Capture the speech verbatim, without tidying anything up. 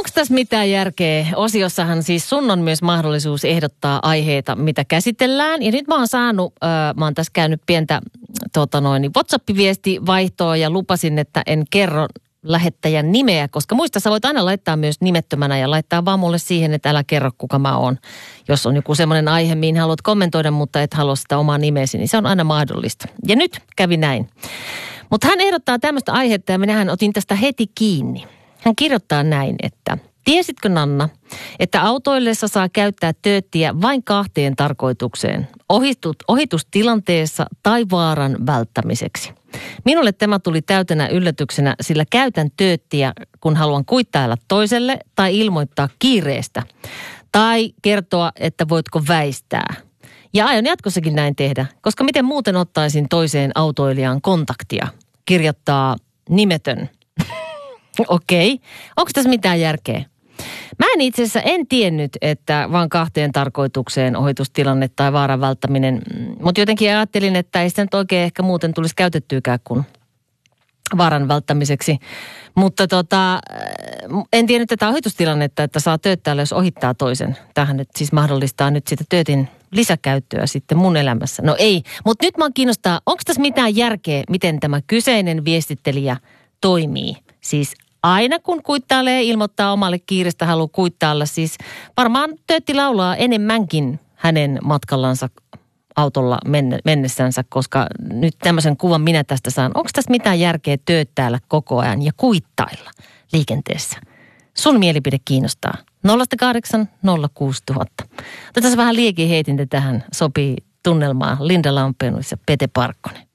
Onko tässä mitään järkeä? Osiossahan siis sun on myös mahdollisuus ehdottaa aiheita, mitä käsitellään. Ja nyt mä oon saanut, äh, mä oon tässä käynyt pientä tota noin, WhatsApp-viestivaihtoa ja lupasin, että en kerro lähettäjän nimeä, koska muista sä voit aina laittaa myös nimettömänä ja laittaa vaan mulle siihen, että älä kerro kuka mä oon. Jos on joku semmoinen aihe, mihin haluat kommentoida, mutta et halua sitä omaa nimeäsi, niin se on aina mahdollista. Ja nyt kävi näin. Mutta hän ehdottaa tämmöistä aihetta ja minähän otin tästä heti kiinni. Hän kirjoittaa näin, että tiesitkö Nanna, että autoillessa saa käyttää tööttiä vain kahteen tarkoitukseen, ohitut, ohitustilanteessa tai vaaran välttämiseksi. Minulle tämä tuli täytenä yllätyksenä, sillä käytän tööttiä, kun haluan kuittailla toiselle tai ilmoittaa kiireestä. Tai kertoa, että voitko väistää. Ja aion jatkossakin näin tehdä, koska miten muuten ottaisin toiseen autoilijaan kontaktia, kirjoittaa nimetön. Okei, okay. Onko tässä mitään järkeä? Mä en itse asiassa en tiennyt, että vaan kahteen tarkoitukseen ohitustilanne tai vaaran välttäminen, mutta jotenkin ajattelin, että ei sitä nyt oikein ehkä muuten tulisi käytettyykään kuin vaaran välttämiseksi. Mutta tota, en tiennyt tätä ohitustilannetta, että saa tööttäällä, jos ohittaa toisen. Tämähän nyt siis mahdollistaa nyt sitä töötin lisäkäyttöä sitten mun elämässä. No ei, mutta nyt mä kiinnostaa, onko tässä mitään järkeä, miten tämä kyseinen viestittelijä toimii? Siis aina kun kuittailee, ilmoittaa omalle kiireestä, haluaa kuittailla. Siis varmaan töötti laulaa enemmänkin hänen matkallansa autolla mennessänsä, koska nyt tämmöisen kuvan minä tästä saan. Onko tässä mitään järkeä tööttäällä koko ajan ja kuittailla liikenteessä? Sun mielipide kiinnostaa. nolla kahdeksan nolla kuusi tuhatta. Otetaan vähän liekin heitintä tähän, sopii tunnelmaan. Linda Lampeenuus ja Pete Parkkonen.